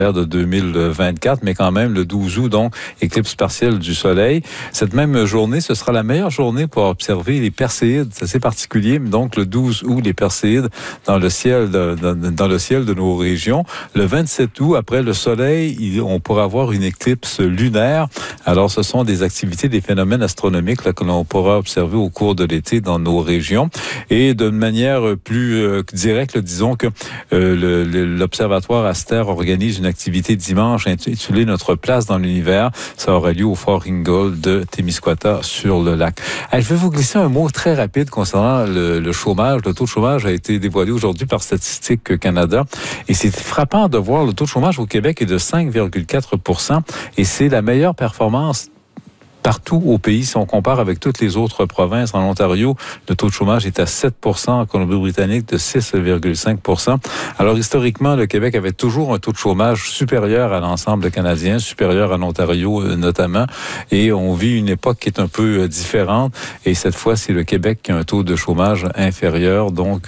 de 2024, mais quand même le 12 août, donc éclipse partielle du soleil. Cette même journée, ce sera la meilleure journée pour observer les perséides. C'est assez particulier, mais donc le 12 août, les perséides dans le ciel de nos régions. Le 27 août, après le soleil, on pourra avoir une éclipse lunaire. Alors, ce sont des activités, des phénomènes astronomiques là, que l'on pourra observer au cours de l'été dans nos régions. Et de manière plus directe, disons que l'Observatoire Aster organise une activité dimanche intitulée Notre place dans l'univers. Ça aura lieu au Fort Ringgold de Témiscouata sur le lac. Je vais vous glisser un mot très rapide concernant le chômage. Le taux de chômage a été dévoilé aujourd'hui par Statistique Canada et c'est frappant de voir le taux de chômage au Québec est de 5,4 % et c'est la meilleure performance partout au pays, si on compare avec toutes les autres provinces. En Ontario, le taux de chômage est à 7 %, en Colombie-Britannique de 6,5 %. Alors, historiquement, le Québec avait toujours un taux de chômage supérieur à l'ensemble canadien, supérieur à l'Ontario notamment, et on vit une époque qui est un peu différente, et cette fois, c'est le Québec qui a un taux de chômage inférieur, donc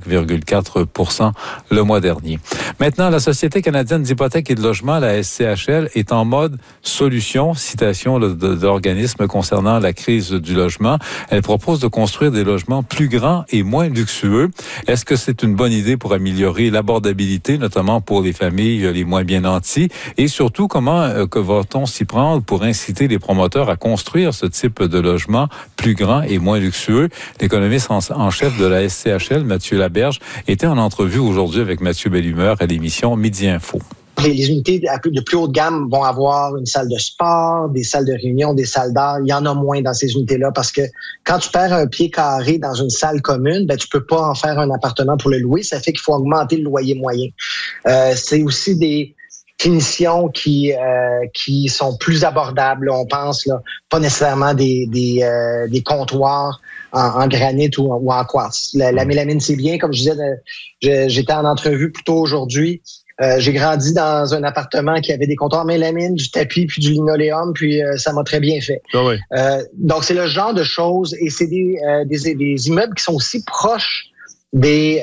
5,4 % le mois dernier. Maintenant, la Société canadienne d'hypothèques et de logement, la SCHL, est en mode solution, citation de organisme concernant la crise du logement. Elle propose de construire des logements plus grands et moins luxueux. Est-ce que c'est une bonne idée pour améliorer l'abordabilité, notamment pour les familles les moins bien nanties? Et surtout, comment que va-t-on s'y prendre pour inciter les promoteurs à construire ce type de logement plus grand et moins luxueux? L'économiste en chef de la SCHL, Mathieu Laberge, était en entrevue aujourd'hui avec Mathieu Bellumeur à l'émission Midi Info. Les unités de plus haute gamme vont avoir une salle de sport, des salles de réunion, des salles d'art. Il y en a moins dans ces unités-là parce que quand tu perds un pied carré dans une salle commune, tu peux pas en faire un appartement pour le louer. Ça fait qu'il faut augmenter le loyer moyen. C'est aussi des finitions qui sont plus abordables. On pense là, pas nécessairement des comptoirs en granit ou en quartz. La mélamine, c'est bien. Comme je disais, j'étais en entrevue plus tôt aujourd'hui. J'ai grandi dans un appartement qui avait des comptoirs mélamine, du tapis puis du linoléum, puis ça m'a très bien fait. Ah oui. Donc c'est le genre de choses et c'est des immeubles qui sont aussi proches du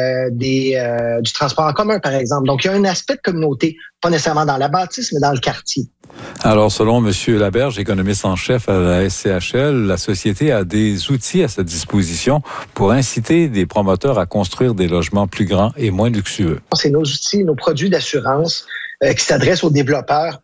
transport en commun, par exemple. Donc il y a un aspect de communauté, pas nécessairement dans la bâtisse, mais dans le quartier. Alors, selon M. Laberge, économiste en chef à la SCHL, la société a des outils à sa disposition pour inciter des promoteurs à construire des logements plus grands et moins luxueux. C'est nos outils, nos produits d'assurance qui s'adressent aux développeurs,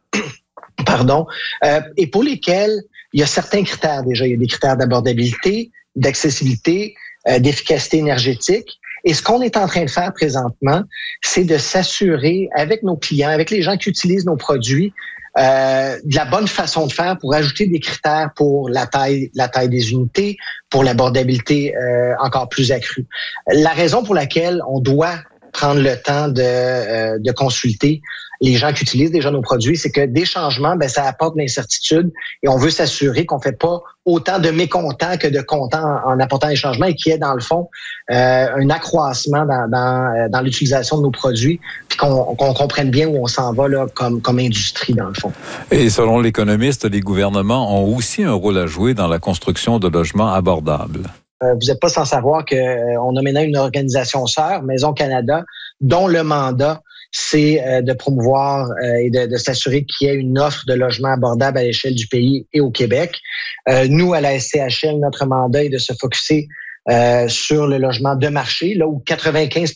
et pour lesquels il y a certains critères déjà. Il y a des critères d'abordabilité, d'accessibilité, d'efficacité énergétique. Et ce qu'on est en train de faire présentement, c'est de s'assurer avec nos clients, avec les gens qui utilisent nos produits, de la bonne façon de faire pour ajouter des critères pour la taille des unités, pour l'abordabilité encore plus accrue. La raison pour laquelle on doit prendre le temps de consulter les gens qui utilisent déjà nos produits, c'est que des changements, ça apporte de l'incertitude et on veut s'assurer qu'on fait pas autant de mécontents que de contents en apportant des changements et qu'il y ait dans le fond un accroissement dans l'utilisation de nos produits puis qu'on comprenne bien où on s'en va là, comme industrie dans le fond. Et selon l'économiste, les gouvernements ont aussi un rôle à jouer dans la construction de logements abordables. Vous n'êtes pas sans savoir qu'on a maintenant une organisation sœur, Maison Canada, dont le mandat, c'est de promouvoir et de s'assurer qu'il y ait une offre de logements abordables à l'échelle du pays et au Québec. Nous, à la SCHL, notre mandat est de se focusser sur le logement de marché, là où 95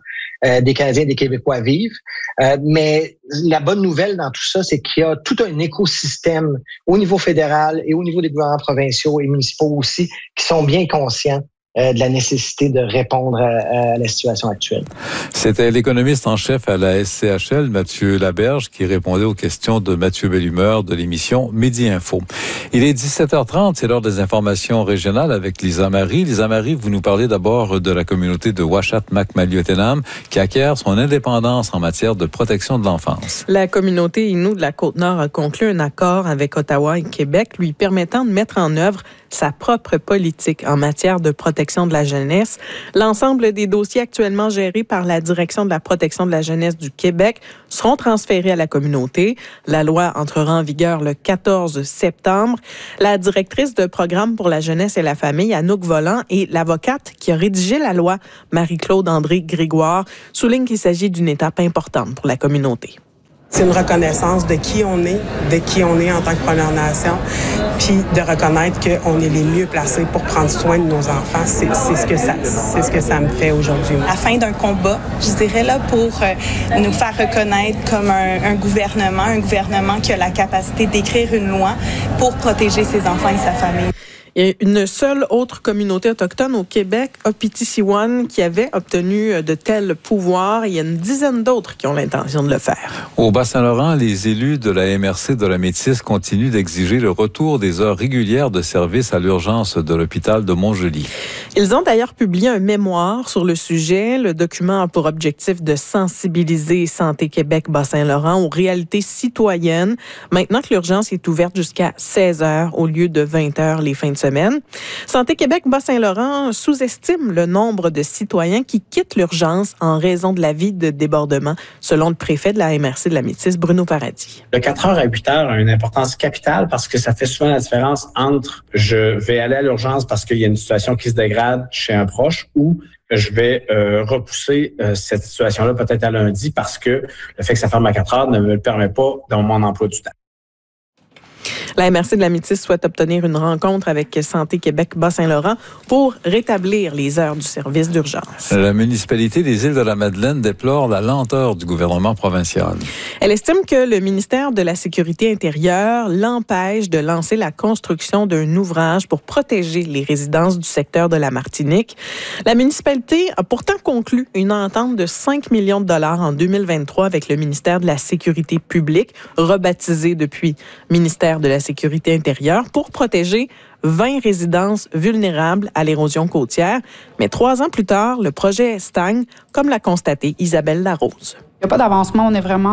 % des Canadiens et des Québécois vivent. Mais la bonne nouvelle dans tout ça, c'est qu'il y a tout un écosystème au niveau fédéral et au niveau des gouvernements provinciaux et municipaux aussi qui sont bien conscients de la nécessité de répondre à la situation actuelle. C'était l'économiste en chef à la SCHL, Mathieu Laberge, qui répondait aux questions de Mathieu Bellumeur de l'émission Midi Info. Il est 17h30, c'est l'heure des informations régionales avec Lisa Marie. Lisa Marie, vous nous parlez d'abord de la communauté de Uashat-Makmaliutenam qui acquiert son indépendance en matière de protection de l'enfance. La communauté Innu de la Côte-Nord a conclu un accord avec Ottawa et Québec lui permettant de mettre en œuvre sa propre politique en matière de protection de la jeunesse. L'ensemble des dossiers actuellement gérés par la Direction de la protection de la jeunesse du Québec seront transférés à la communauté. La loi entrera en vigueur le 14 septembre. La directrice de programme pour la jeunesse et la famille, Anouk Volant, et l'avocate qui a rédigé la loi, Marie-Claude André Grégoire, soulignent qu'il s'agit d'une étape importante pour la communauté. C'est une reconnaissance de qui on est en tant que Première Nation, puis de reconnaître qu'on est les mieux placés pour prendre soin de nos enfants. C'est ce que ça me fait aujourd'hui. La fin d'un combat, je dirais, là, pour nous faire reconnaître comme un gouvernement qui a la capacité d'écrire une loi pour protéger ses enfants et sa famille. Il y a une seule autre communauté autochtone au Québec, Opiti-Siwan, qui avait obtenu de tels pouvoirs. Il y a une dizaine d'autres qui ont l'intention de le faire. Au Bas-Saint-Laurent, les élus de la MRC de la Métis continuent d'exiger le retour des heures régulières de service à l'urgence de l'hôpital de Montjoly. Ils ont d'ailleurs publié un mémoire sur le sujet. Le document a pour objectif de sensibiliser Santé Québec Bas-Saint-Laurent aux réalités citoyennes, maintenant que l'urgence est ouverte jusqu'à 16 heures au lieu de 20 heures les fins de semaine. Santé Québec Bas-Saint-Laurent sous-estime le nombre de citoyens qui quittent l'urgence en raison de l'avis de débordement, selon le préfet de la MRC de la Métis, Bruno Paradis. Le 4 heures à 8 heures a une importance capitale parce que ça fait souvent la différence entre je vais aller à l'urgence parce qu'il y a une situation qui se dégrade chez un proche ou je vais repousser cette situation-là peut-être à lundi parce que le fait que ça ferme à 4 heures ne me le permet pas dans mon emploi du temps. La MRC de la Métis souhaite obtenir une rencontre avec Santé Québec Bas-Saint-Laurent pour rétablir les heures du service d'urgence. La municipalité des Îles-de-la-Madeleine déplore la lenteur du gouvernement provincial. Elle estime que le ministère de la Sécurité intérieure l'empêche de lancer la construction d'un ouvrage pour protéger les résidences du secteur de la Martinique. La municipalité a pourtant conclu une entente de 5 millions de dollars en 2023 avec le ministère de la Sécurité publique, rebaptisé depuis ministère de la Sécurité intérieure, pour protéger 20 résidences vulnérables à l'érosion côtière. Mais 3 ans plus tard, le projet stagne, comme l'a constaté Isabelle Larose. Il n'y a pas d'avancement, on est vraiment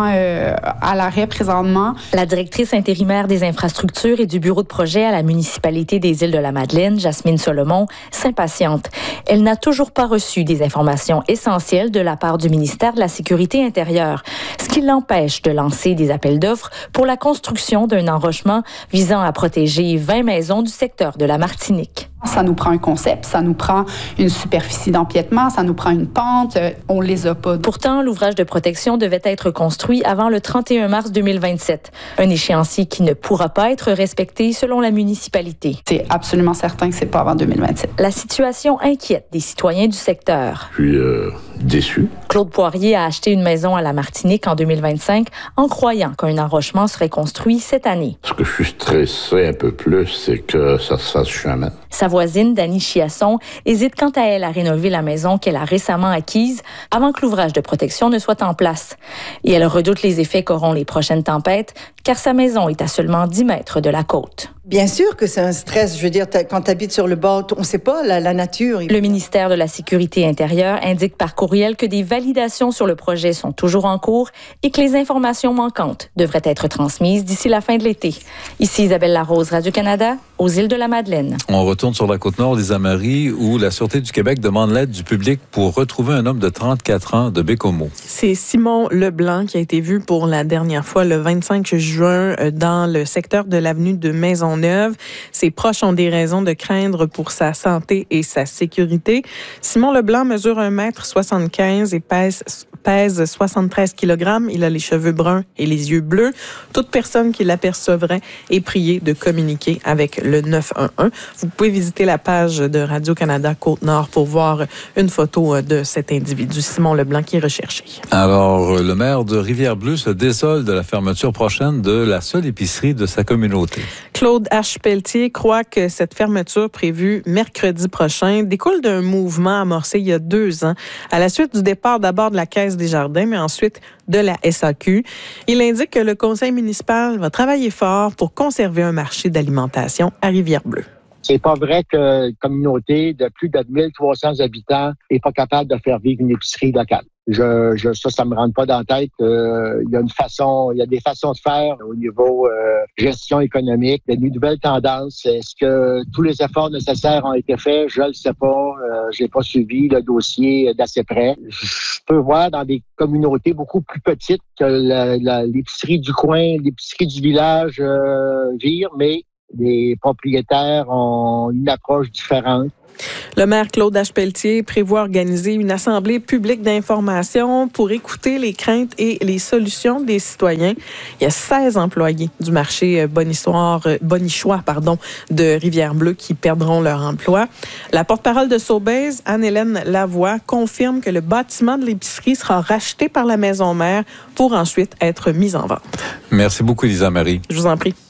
à l'arrêt présentement. La directrice intérimaire des infrastructures et du bureau de projet à la municipalité des Îles-de-la-Madeleine, Jasmine Solomon, s'impatiente. Elle n'a toujours pas reçu des informations essentielles de la part du ministère de la Sécurité intérieure, ce qui l'empêche de lancer des appels d'offres pour la construction d'un enrochement visant à protéger 20 maisons du secteur de la Martinique. Ça nous prend un concept, ça nous prend une superficie d'empiètement, ça nous prend une pente, on les a pas. Pourtant, l'ouvrage de protection devait être construit avant le 31 mars 2027, un échéancier qui ne pourra pas être respecté selon la municipalité. C'est absolument certain que c'est pas avant 2027. La situation inquiète des citoyens du secteur. Je suis déçu. Claude Poirier a acheté une maison à la Martinique en 2025 en croyant qu'un enrochement serait construit cette année. Ce que je suis stressé un peu plus, c'est que ça se fasse jamais. Sa voisine, Dany Chiasson, hésite quant à elle à rénover la maison qu'elle a récemment acquise avant que l'ouvrage de protection ne soit en place. Et elle redoute les effets qu'auront les prochaines tempêtes, car sa maison est à seulement 10 mètres de la côte. Bien sûr que c'est un stress. Je veux dire, quand tu habites sur le bord, on ne sait pas la nature. Le ministère de la Sécurité intérieure indique par courriel que des validations sur le projet sont toujours en cours et que les informations manquantes devraient être transmises d'ici la fin de l'été. Ici Isabelle Larose, Radio-Canada, aux Îles-de-la-Madeleine. On retourne sur la Côte-Nord des Amarilles où la Sûreté du Québec demande l'aide du public pour retrouver un homme de 34 ans de Bécomo. C'est Simon Leblanc qui a été vu pour la dernière fois le 25 juin dans le secteur de l'avenue de Maisonneuve. Ses proches ont des raisons de craindre pour sa santé et sa sécurité. Simon Leblanc mesure 1,75 m et pèse 73 kg. Il a les cheveux bruns et les yeux bleus. Toute personne qui l'apercevrait est priée de communiquer avec le 911. Vous pouvez visiter la page de Radio-Canada Côte-Nord pour voir une photo de cet individu, Simon Leblanc, qui est recherché. Alors, le maire de Rivière-Bleue se désole de la fermeture prochaine de la seule épicerie de sa communauté. Claude H. Pelletier croit que cette fermeture prévue mercredi prochain découle d'un mouvement amorcé il y a 2 ans, à la suite du départ d'abord de la Caisse des Jardins, mais ensuite de la SAQ. Il indique que le conseil municipal va travailler fort pour conserver un marché d'alimentation à Rivière-Bleue. C'est pas vrai qu'une communauté de plus de 1300 habitants n'est pas capable de faire vivre une épicerie locale. Ça me rentre pas dans la tête. Il y a des façons de faire au niveau gestion économique, des nouvelles tendances. Est-ce que tous les efforts nécessaires ont été faits? Je le sais pas. J'ai pas suivi le dossier d'assez près. Je peux voir dans des communautés beaucoup plus petites que l'épicerie du coin, l'épicerie du village vire, mais les propriétaires ont une approche différente. Le maire Claude H. Pelletier prévoit organiser une assemblée publique d'information pour écouter les craintes et les solutions des citoyens. Il y a 16 employés du marché Bonichois de Rivière-Bleue qui perdront leur emploi. La porte-parole de Sobeys, Anne-Hélène Lavoie, confirme que le bâtiment de l'épicerie sera racheté par la maison mère pour ensuite être mis en vente. Merci beaucoup, Lisa Marie. Je vous en prie.